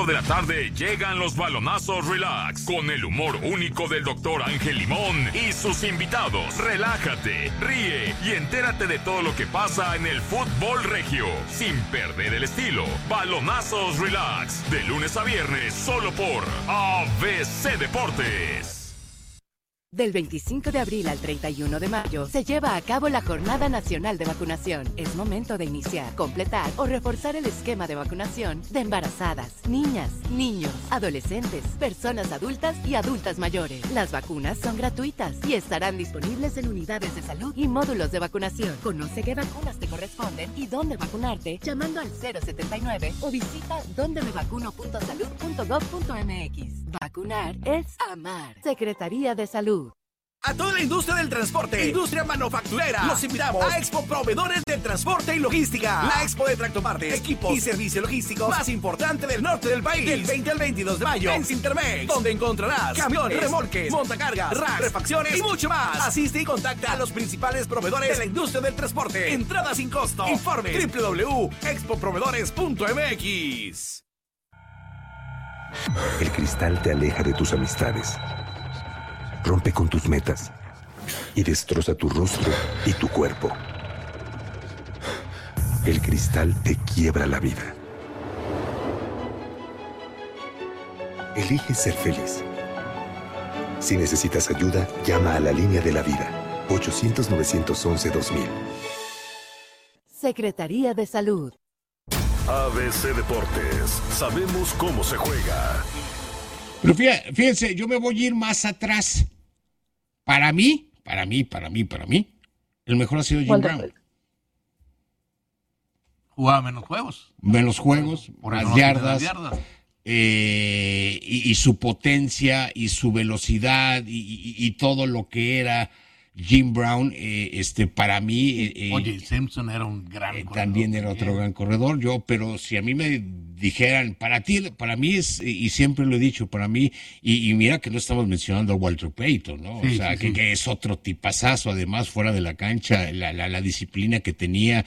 de la tarde llegan los balonazos relax con el humor único del Dr. Ángel Limón y sus invitados. Relájate, ríe y entérate de todo lo que pasa en el fútbol regio sin perder el estilo. Balonazos relax de lunes a viernes solo por ABC Deportes. Del 25 de abril al 31 de mayo se lleva a cabo la Jornada Nacional de Vacunación. Es momento de iniciar, completar o reforzar el esquema de vacunación de embarazadas, niñas, niños, adolescentes, personas adultas y adultas mayores. Las vacunas son gratuitas y estarán disponibles en unidades de salud y módulos de vacunación. Conoce qué vacunas te corresponden y dónde vacunarte llamando al 079 o visita dondemevacuno.salud.gov.mx. Vacunar es amar. Secretaría de Salud. A toda la industria del transporte, industria manufacturera, los invitamos a Expo Proveedores de Transporte y Logística. La Expo de tractopartes, equipos y servicios logísticos más importante del norte del país. Del 20 al 22 de mayo en Cintermex, donde encontrarás camiones, remolques, montacargas, racks, refacciones y mucho más. Asiste y contacta a los principales proveedores de la industria del transporte. Entrada sin costo. Informe www.expoproveedores.mx. El cristal te aleja de tus amistades, rompe con tus metas y destroza tu rostro y tu cuerpo. El cristal te quiebra la vida. Elige ser feliz. Si necesitas ayuda, llama a la línea de la vida, 800-911-2000. Secretaría de Salud. ABC Deportes, sabemos cómo se juega. Pero fíjense, yo me voy a ir más atrás. Para mí, el mejor ha sido Jim Brown. Jugaba menos juegos. Menos juegos, más yardas. Y su potencia y su velocidad y todo lo que era Jim Brown, para mí... Oye, Simpson era un gran corredor. También era otro gran corredor, pero si a mí me dijeran, para mí es, y siempre lo he dicho, para mí, y mira que no estamos mencionando a Walter Payton, ¿no? Sí, o sea, sí. que es otro tipazazo, además, fuera de la cancha, la disciplina que tenía,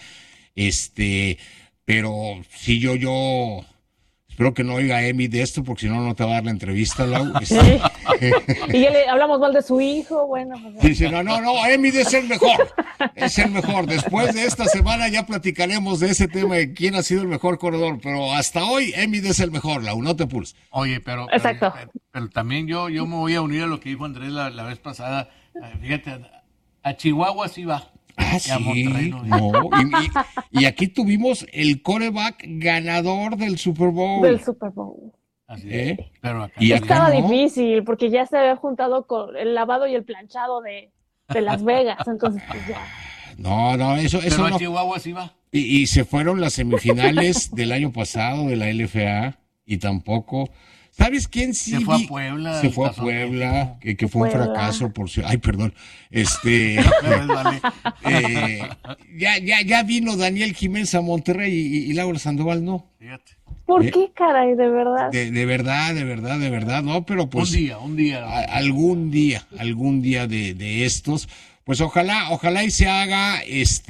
pero si yo... Espero que no oiga Emi de esto, porque si no, no te va a dar la entrevista, Lau. Y ya le hablamos mal de su hijo, bueno. Dice, no, Emi es el mejor. Es el mejor. Después de esta semana ya platicaremos de ese tema de quién ha sido el mejor corredor. Pero hasta hoy, Emi es el mejor, Lau, no te apures. Oye, pero también yo me voy a unir a lo que dijo Andrés la vez pasada. Fíjate, a Chihuahua sí va. Sí, y aquí tuvimos el quarterback ganador del Super Bowl. Así es. Pero acá estaba difícil, porque ya se había juntado con el lavado y el planchado de Las Vegas, entonces pues ya. No, eso pero no. A Chihuahua sí va. Y se fueron las semifinales del año pasado de la LFA y tampoco... ¿Sabes quién sí? Se fue a Puebla. que fue un fracaso por si... Ay, perdón. Ya vino Daniel Jiménez a Monterrey y Laura Sandoval no. Fíjate. ¿Por qué, caray? De verdad. De verdad, no, pero pues... Un día. Algún día de estos. Pues ojalá y se haga,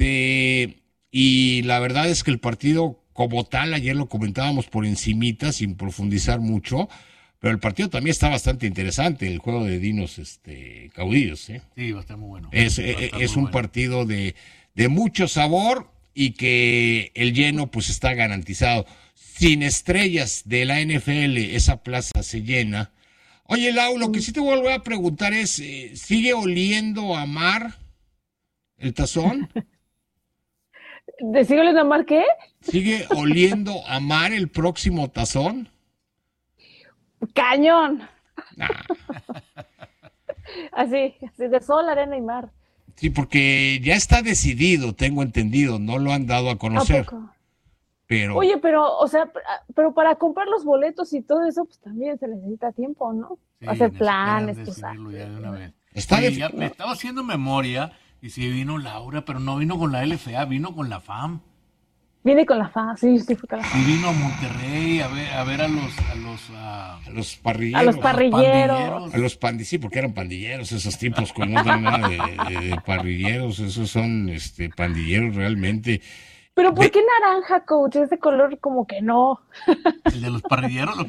y la verdad es que el partido como tal, ayer lo comentábamos por encimita, sin profundizar mucho, pero el partido también está bastante interesante, el juego de dinos caudillos. Sí, va a estar muy bueno. Es un partido de mucho sabor y que el lleno pues está garantizado. Sin estrellas de la NFL, esa plaza se llena. Oye, Lau, lo que sí te vuelvo a preguntar es, ¿sigue oliendo a mar el tazón? ¿Sigue oliendo a mar qué? ¿Sigue oliendo a mar el próximo tazón? ¡Cañón! Nah. Así, de sol, arena y mar. Sí, porque ya está decidido, tengo entendido, no lo han dado a conocer. ¿A poco? Pero... Oye, pero para comprar los boletos y todo eso, pues también se necesita tiempo, ¿no? Sí, hacer planes, ya de una vez. Me estaba haciendo memoria y sí vino Laura, pero no vino con la LFA, vino con la FAM. Vine con la FAM, sí fue con la FAM. Y vino a Monterrey a ver a los parrilleros. A los parrilleros. A los sí, porque eran pandilleros esos tipos, con no dan nada de parrilleros, esos son pandilleros realmente. ¿Pero por qué naranja, coach? Ese color como que no. El de los parrilleros,